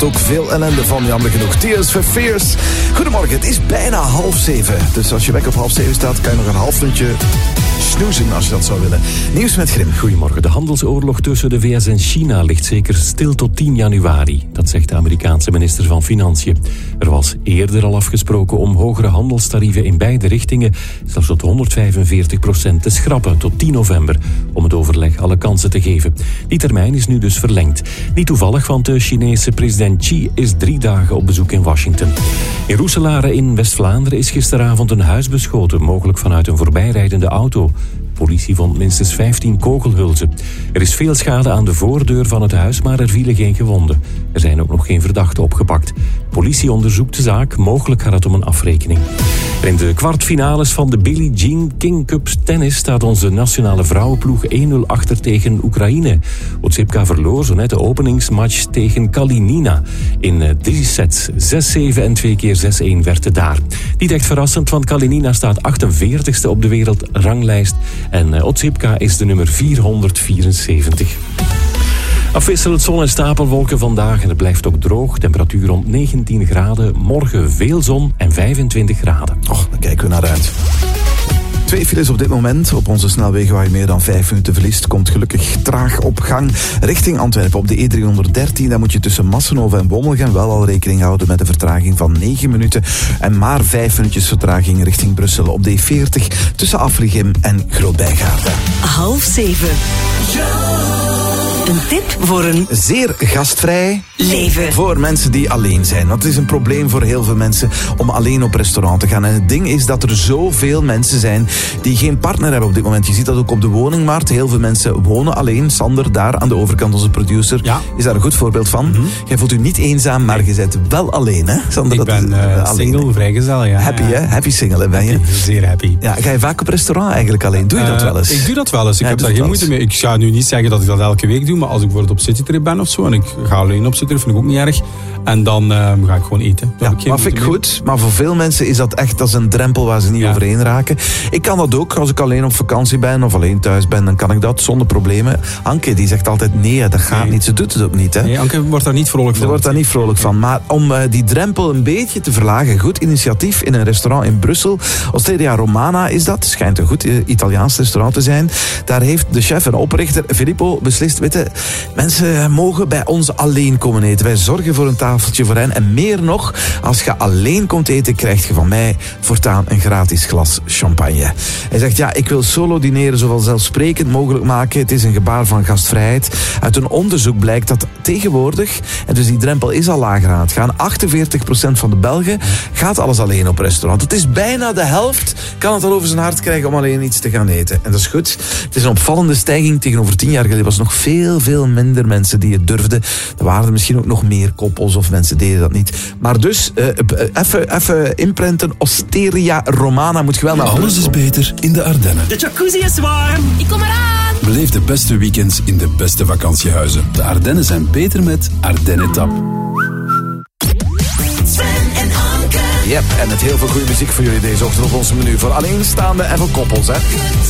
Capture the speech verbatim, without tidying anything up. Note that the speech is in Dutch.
Ook veel ellende van, jammer genoeg. Tears for Fears. Goedemorgen, het is bijna half zeven. Dus als je wekker op half zeven staat, kan je nog een half minuutje snoezen als je dat zou willen. Nieuws met Grim. Goedemorgen. De handelsoorlog tussen de V S en China ligt zeker stil tot tien januari. Dat zegt de Amerikaanse minister van Financiën. Er was eerder al afgesproken om hogere handelstarieven in beide richtingen, zelfs tot honderdvijfenveertig procent te schrappen tot tien november, om het overleg alle kansen te geven. Die termijn is nu dus verlengd. Niet toevallig, want de Chinese president Xi is drie dagen op bezoek in Washington. In Roeselare in West-Vlaanderen is gisteravond een huis beschoten, mogelijk vanuit een voorbijrijdende auto. De politie vond minstens vijftien kogelhulzen. Er is veel schade aan de voordeur van het huis, maar er vielen geen gewonden. Er zijn ook nog geen verdachten opgepakt. De politie onderzoekt de zaak, mogelijk gaat het om een afrekening. In de kwartfinales van de Billie Jean King Cup tennis staat onze nationale vrouwenploeg één nul achter tegen Oekraïne. Otsipka verloor zo net de openingsmatch tegen Kalinina. In drie sets, zes zeven en twee keer zes een werd het daar. Niet echt verrassend, want Kalinina staat achtenveertigste op de wereldranglijst en Otsipka is de nummer vierhonderdvierenzeventig. Afwisselend zon en stapelwolken vandaag en het blijft ook droog. Temperatuur rond negentien graden. Morgen veel zon en vijfentwintig graden. Och, daar kijken we naar uit. Twee files op dit moment. Op onze snelwegen waar je meer dan vijf minuten verliest, komt gelukkig traag op gang. Richting Antwerpen op de E driehonderddertien. Daar moet je tussen Massenhoven en Bommelgem wel al rekening houden met een vertraging van negen minuten. En maar vijf minuutjes vertraging richting Brussel op de E veertig tussen Afligem en Groot-Bijgaarden. Half zeven. Een tip voor een zeer gastvrij leven. Voor mensen die alleen zijn. Want het is een probleem voor heel veel mensen om alleen op restaurant te gaan. En het ding is dat er zoveel mensen zijn die geen partner hebben op dit moment. Je ziet dat ook op de woningmarkt. Heel veel mensen wonen alleen. Sander, daar aan de overkant, onze producer, ja. is daar een goed voorbeeld van. Mm-hmm. Jij voelt u niet eenzaam, maar je bent wel alleen, hè? Sander, ik ben uh, single, vrijgezel, ja. Happy, hè? Happy single, ben je? Happy, zeer happy. Ja, ga je vaak op restaurant eigenlijk alleen? Doe je dat uh, wel eens? Ik doe dat wel eens. Ik ja, heb daar geen moeite mee. Ik ga nu niet zeggen dat ik dat elke week doe, maar als ik bijvoorbeeld op citytrip ben of zo en ik ga alleen op citytrip, vind ik ook niet erg. En dan uh, ga ik gewoon eten. Ja, maar vind ik goed. Maar voor veel mensen is dat echt als een drempel waar ze niet ja. overheen raken. Ik kan dat ook. Als ik alleen op vakantie ben of alleen thuis ben, dan kan ik dat zonder problemen. Anke, die zegt altijd nee, dat gaat nee. niet. Ze doet het ook niet. Hè? Nee, Anke wordt daar niet vrolijk van. Ze wordt daar niet vrolijk van. Maar om uh, die drempel een beetje te verlagen, goed initiatief in een restaurant in Brussel. Osteria Romana is dat. Schijnt een goed uh, Italiaans restaurant te zijn. Daar heeft de chef en oprichter Filippo beslist, weet je, mensen mogen bij ons alleen komen eten. Wij zorgen voor een tafeltje voor hen. En meer nog, als je alleen komt eten, krijg je van mij voortaan een gratis glas champagne. Hij zegt, ja, ik wil solo dineren zo vanzelfsprekend mogelijk maken. Het is een gebaar van gastvrijheid. Uit een onderzoek blijkt dat tegenwoordig, en dus die drempel is al lager aan het gaan, achtenveertig procent van de Belgen gaat alles alleen op restaurant. Het is bijna de helft, kan het al over zijn hart krijgen om alleen iets te gaan eten. En dat is goed. Het is een opvallende stijging. Tegenover tien jaar geleden was nog veel, veel minder mensen die het durfden. Er waren er misschien ook nog meer koppels of mensen deden dat niet. Maar dus, even uh, even inprenten. Osteria Romana moet je wel naar. Alles is beter in de Ardennen. De jacuzzi is warm. Ik kom eraan. Beleef de beste weekends in de beste vakantiehuizen. De Ardennen zijn beter met Ardennen Tap. Sven en Anke. Yep, en met heel veel goede muziek voor jullie deze ochtend op ons menu. Voor alleenstaanden en voor koppels, hè.